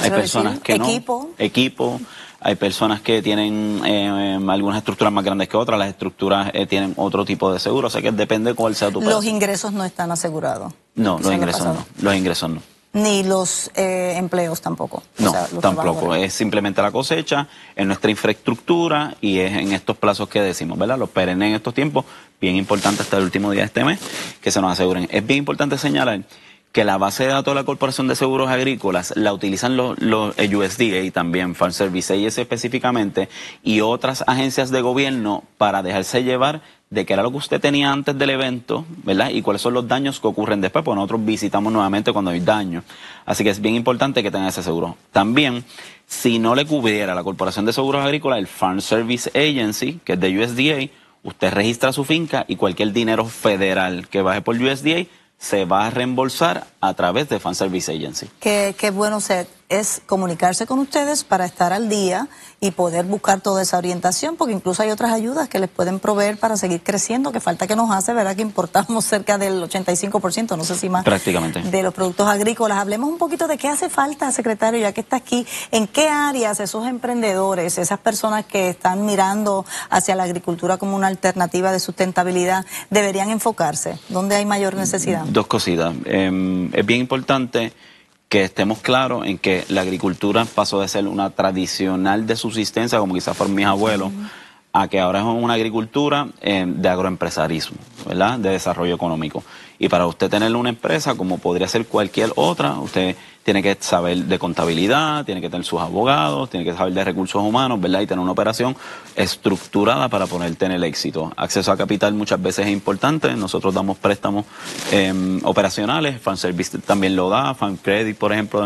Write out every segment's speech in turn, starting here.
Hay personas que no. Equipo. Hay personas que tienen algunas estructuras más grandes que otras, las estructuras tienen otro tipo de seguro, o sea que depende cuál sea tu peso. ¿Los ingresos no están asegurados? No, los ingresos no. Ni los empleos tampoco. No, tampoco. Es simplemente la cosecha, en nuestra infraestructura y es en estos plazos que decimos, ¿verdad? Los perennes en estos tiempos, bien importante hasta el último día de este mes, que se nos aseguren. Es bien importante señalar que la base de datos de la Corporación de Seguros Agrícolas la utilizan los USDA y también Farm Service Agency específicamente y otras agencias de gobierno para dejarse llevar de qué era lo que usted tenía antes del evento, ¿verdad? Y cuáles son los daños que ocurren después, porque nosotros visitamos nuevamente cuando hay daño. Así que es bien importante que tenga ese seguro. También, si no le cubriera la Corporación de Seguros Agrícolas, el Farm Service Agency, que es de USDA, usted registra su finca y cualquier dinero federal que baje por USDA se va a reembolsar a través de Farm Service Agency. Qué bueno es comunicarse con ustedes para estar al día y poder buscar toda esa orientación, porque incluso hay otras ayudas que les pueden proveer para seguir creciendo, que falta que nos hace, ¿verdad? Que importamos cerca del 85%, no sé si más, prácticamente, de los productos agrícolas. Hablemos un poquito de qué hace falta, secretario, ya que está aquí, en qué áreas esos emprendedores, esas personas que están mirando hacia la agricultura como una alternativa de sustentabilidad, deberían enfocarse. ¿Dónde hay mayor necesidad? Dos cositas. Es bien importante que estemos claros en que la agricultura pasó de ser una tradicional de subsistencia, como quizás fueron mis abuelos, a que ahora es una agricultura de agroempresarismo, ¿verdad? De desarrollo económico. Y para usted tener una empresa, como podría ser cualquier otra, usted tiene que saber de contabilidad, tiene que tener sus abogados, tiene que saber de recursos humanos, ¿verdad? Y tener una operación estructurada para poder tener éxito. Acceso a capital muchas veces es importante. Nosotros damos préstamos operacionales, Farm Service también lo da, Farm Credit, por ejemplo,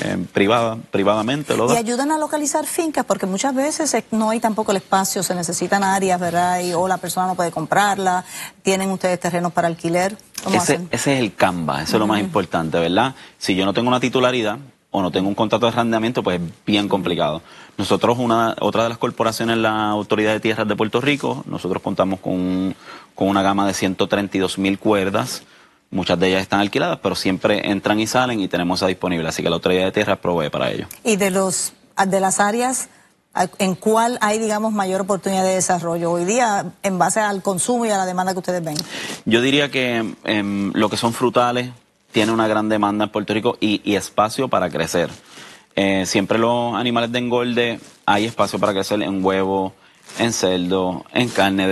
privadamente lo da. Y ayudan a localizar fincas, porque muchas veces no hay tampoco el espacio, se necesitan áreas, ¿verdad? O la persona no puede comprarla, tienen ustedes terrenos para alquiler. Ese es el Canva, eso es lo más importante, ¿verdad? Si yo no tengo una titularidad o no tengo un contrato de arrendamiento, pues es bien complicado. Nosotros, otra de las corporaciones, la Autoridad de Tierras de Puerto Rico, nosotros contamos con una gama de 132,000 cuerdas. Muchas de ellas están alquiladas, pero siempre entran y salen y tenemos esa disponible. Así que la Autoridad de Tierras provee para ello. Y de las áreas, ¿en cuál hay, digamos, mayor oportunidad de desarrollo hoy día en base al consumo y a la demanda que ustedes ven? Yo diría que lo que son frutales tiene una gran demanda en Puerto Rico y espacio para crecer. Siempre los animales de engorde hay espacio para crecer en huevo, en cerdo, en carne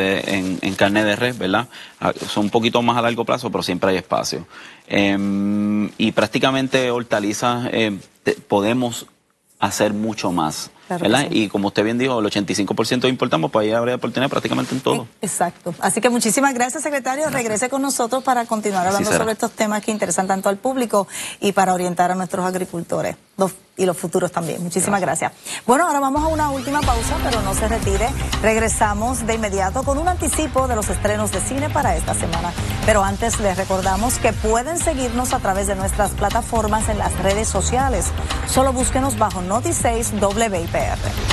de res, ¿verdad? Son un poquito más a largo plazo, pero siempre hay espacio. Y prácticamente hortalizas podemos hacer mucho más. Claro, ¿verdad? Sí. Y como usted bien dijo, el 85% importamos, pues ahí habría oportunidad prácticamente en todo. Exacto. Así que muchísimas gracias, secretario. Gracias. Regrese con nosotros para continuar hablando sobre estos temas que interesan tanto al público y para orientar a nuestros agricultores y los futuros también. Muchísimas gracias. Bueno, ahora vamos a una última pausa, pero no se retire. Regresamos de inmediato con un anticipo de los estrenos de cine para esta semana. Pero antes les recordamos que pueden seguirnos a través de nuestras plataformas en las redes sociales. Solo búsquenos bajo Noti6 WIPR.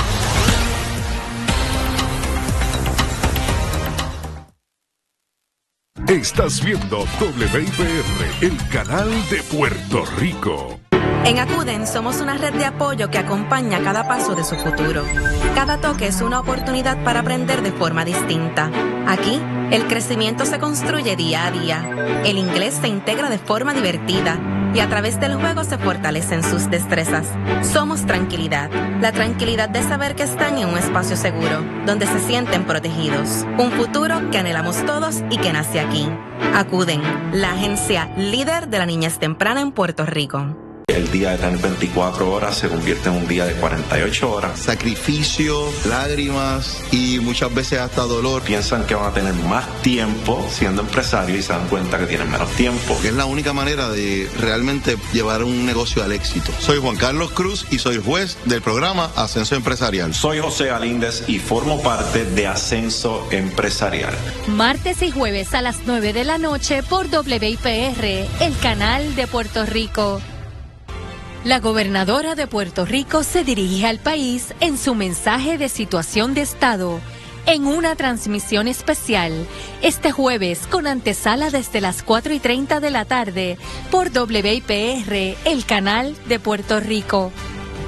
Estás viendo WIPR, el canal de Puerto Rico. En Acuden somos una red de apoyo que acompaña cada paso de su futuro. Cada toque es una oportunidad para aprender de forma distinta. Aquí, el crecimiento se construye día a día. El inglés se integra de forma divertida y a través del juego se fortalecen sus destrezas. Somos tranquilidad, la tranquilidad de saber que están en un espacio seguro, donde se sienten protegidos. Un futuro que anhelamos todos y que nace aquí. Acuden, la agencia líder de la niñez temprana en Puerto Rico. El día de tener 24 horas se convierte en un día de 48 horas. Sacrificio, lágrimas y muchas veces hasta dolor. Piensan que van a tener más tiempo siendo empresarios y se dan cuenta que tienen menos tiempo. Que es la única manera de realmente llevar un negocio al éxito. Soy Juan Carlos Cruz y soy juez del programa Ascenso Empresarial. Soy José Galíndez y formo parte de Ascenso Empresarial. Martes y jueves a las 9 de la noche por WIPR, el canal de Puerto Rico. La gobernadora de Puerto Rico se dirige al país en su mensaje de situación de Estado, en una transmisión especial, este jueves con antesala desde las 4:30 de la tarde, por WIPR, el canal de Puerto Rico.